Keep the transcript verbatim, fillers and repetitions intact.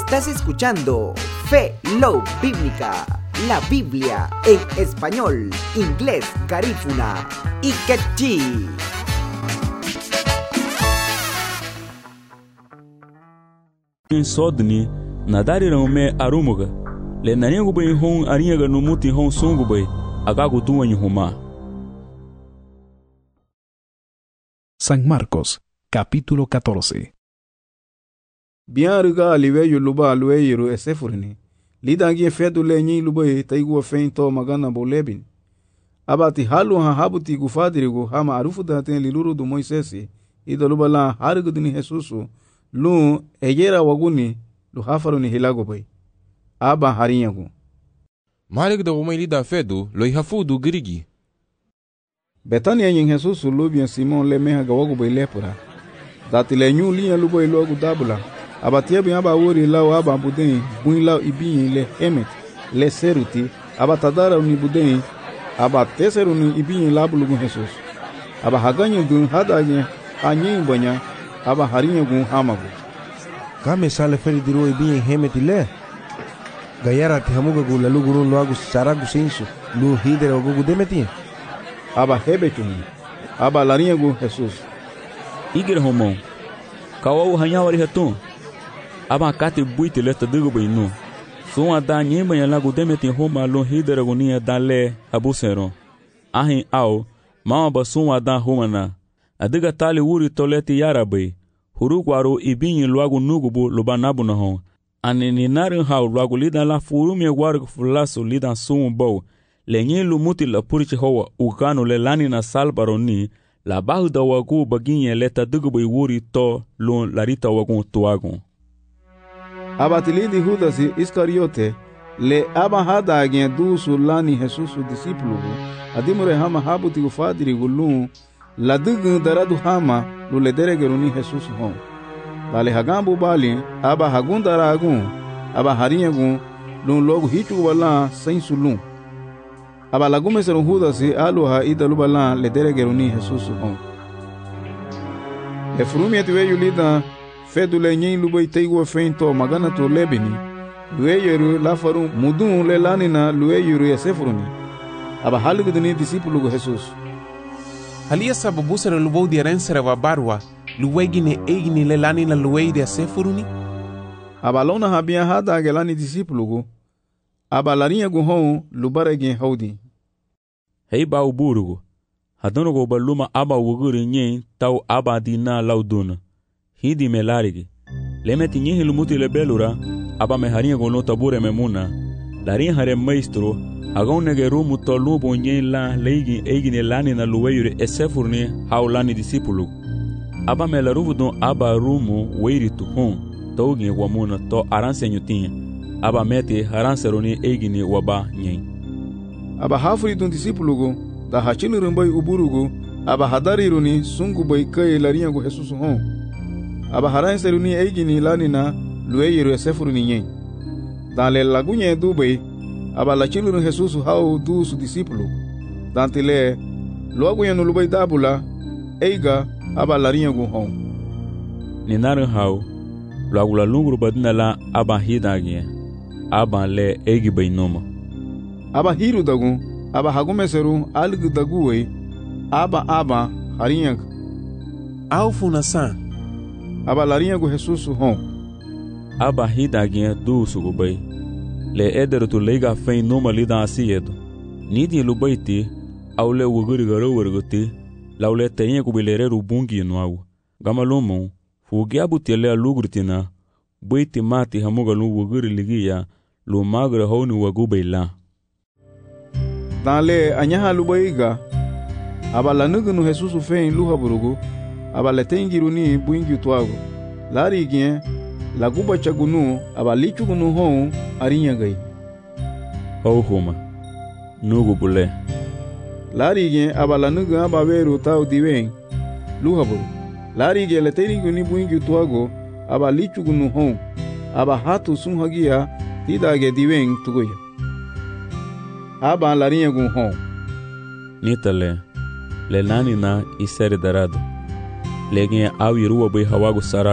Estás escuchando Fe Love Bíblica, la Biblia en español, inglés, garífuna y quechí. Sodni nadari raume arumuga le nanyangu bay hon ariyaga numuti hon sungu bay agagu tuwanyu huma. San Marcos, capítulo catorce. Bianruga aliweyu luba alueyiru esefurni. Lidangi fedu le nyi luba taigu feinto magana bolebin. Abati halu ha habuti gufadirigu hama arufu daten liluru du Moisesi. Ida luba la harigudini Jesusu. Lu ejera waguni lu hafaruni hilago bay. Aba harinyagu. Malik da umay lida fedu lo ihafudu girigi. Betania yin Jesusu lubian Simon le meha gawagu bay lepura. Dati le nyu liya luba ilogu dabula. Abatia bi aba wori lao aba budin buin lao ibin le emet le seruti aba tadara uni budin aba teseru ni ibin labulugu Jesus. Aba haganyu gun hadanye anyin banya aba harinyo gun hamagu. Kame sale feri diro ibin hemeti le. Gayara ti hamuga gu lalu gurun loagu saragu sensu lu hidere ogugu demeti. Aba hebetuni aba larinyo gun Jesus. Igir homon kawawu hanyawari hatun aba kati buiti leta digo bay no. So ada nyemba ya lagu demeti homa lo hidere gunia dale abusero. Ahin au mama basun ada homana. Adiga tali wuri toleti yara bay. Hurukwaru ibinyi luagu nugubu lubanabu na hon. Anini narin hau luagu lidan la furumi waru fulasu lidan sumu bow. Lenye lumuti la purichi hoa ukanu le lani na salbaroni. La bahuda wagu baginye leta digubay wuri to lun larita wagun tuagun. Abatilidi Judasi Iscariote le aba hada agien dusu lani Jesusu disipulugu. Adimure hama habuti ufadiri gulun la digun daradu hama lu le deregeruni Jesusu hon. Dale hagambu bali aba hagun daragun aba harinyagun lun logu hichu wala sensu lun. Aba lagume serun Judasi aluha idalu bala le deregeruni Jesusu hon. Le frumieti weyu lida fedu le nyin lubay teigu feinto magana to lebini. Lueyeru la faru mudun le lanina lueyeru yasefuruni. Aba haligudini disipulugu Jesus. Halia sababusera lubou di arensera wa barwa, luegine egini le lanina luei di asefuruni? Aba lona habia hada agelani disipulugu. Aba larinha guhon lubaregen haudi. Hei ba uburugu. Hadonogo baluma aba wuguri nyen tau aba dina lauduna. Hidi melarigi. Lemeti nyehi lumuti le belura aba meharinha gono tabure memuna. Larin hare maestro agonege rumu tolubo nyen la leigi egine lani na luweyure esefurni haulani disipulu. Aba melaruvu don aba rumu weiri tuhon taugi wamuna to aranse nyutinha. Aba meti haranseroni egini waba nyen. Aba hafri don disipulugo da hachili rumbai uburugo aba hadariruni sungu bai kai larinha go Jesus hon. Aba haranseruni egini lani na luweyure esefurni nyen. Dan le lagunye dubai aba la chiluru Jesus hau du su disipulu. Dantile luagu ya nulubai dabula eiga aba larinha go hon. Ninarin hau luagu la lunguru badina la aba hidagie. Aba le egi bay noma. Aba hiru dagu aba hagumeseru algu daguwe aba aba harinha. Au funasan. Aba larinha go Jesus hon. Aba hidagie du su bay. Le eder tu lega fein noma lida asiedo. Nidi lubaiti au le wuguri garo werguti lau le tenye kubilereru bungi nuau. Gama lomo fugiabu tele alugurtina baiti mati hamuga lu wuguri ligia lu magre honi wagubeila. Dale anyaha lubaiga aba lanugunu Jesus fein luha burugu aba le tengiruni buingi tuago. Lari gien la guba chagunu aba lichugunu hon arinya gai. Hau homa nugu bule. Lari gen aba la nugu aba veru tau diwen luha buru. Lari gen le teringuni buingi tuago aba lichugunu hon aba hatu sunhagia tidage diwen tugoya. Aba larinya gun hon. Nitale le nani na isere darado. Legin au iruwa bai hawagu sara